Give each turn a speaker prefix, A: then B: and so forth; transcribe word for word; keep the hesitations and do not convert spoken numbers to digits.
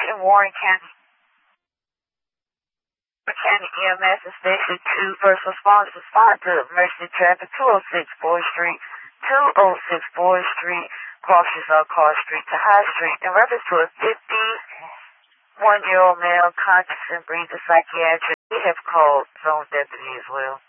A: in Warren County. County E M S is Station two. First responders respond to emergency traffic two oh six fourth Street, two oh six fourth Street, crosses of Carr Street to High Street in reference to a fifty-one-year-old male conscious and breathing psychiatric. We have called zone deputy as well.